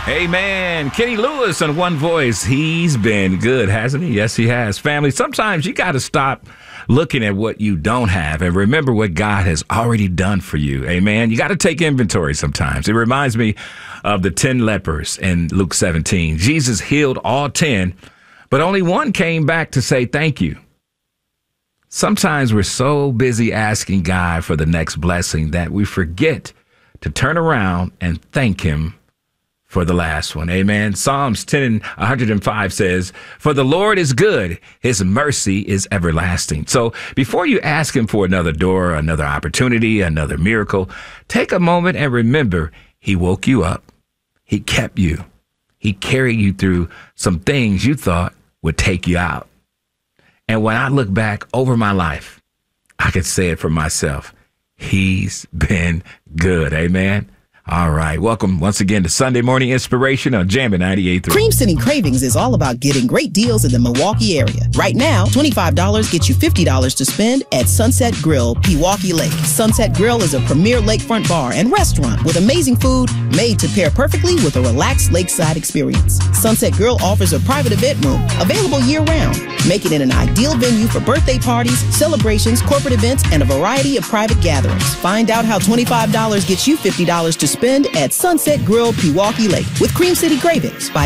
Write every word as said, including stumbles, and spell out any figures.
Amen. Kenny Lewis on One Voice. He's been good, hasn't he? Yes, he has. Family, sometimes you got to stop looking at what you don't have and remember what God has already done for you. Amen. You got to take inventory sometimes. It reminds me of the ten lepers in Luke seventeen. Jesus healed all ten, but only one came back to say thank you. Sometimes we're so busy asking God for the next blessing that we forget to turn around and thank him for the last one. Amen. Psalms ten and one hundred five says, "For the Lord is good, his mercy is everlasting." So before you ask him for another door, another opportunity, another miracle, take a moment and remember he woke you up. He kept you. He carried you through some things you thought would take you out. And when I look back over my life, I can say it for myself. He's been good. Amen. All right. Welcome once again to Sunday Morning Inspiration on Jammin' ninety-eight point three. Cream City Cravings is all about getting great deals in the Milwaukee area. Right now, twenty-five dollars gets you fifty dollars to spend at Sunset Grill, Pewaukee Lake. Sunset Grill is a premier lakefront bar and restaurant with amazing food made to pair perfectly with a relaxed lakeside experience. Sunset Grill offers a private event room available year-round, making it an ideal venue for birthday parties, celebrations, corporate events, and a variety of private gatherings. Find out how twenty-five dollars gets you fifty dollars to spend at Sunset Grill, Pewaukee Lake with Cream City Cravings by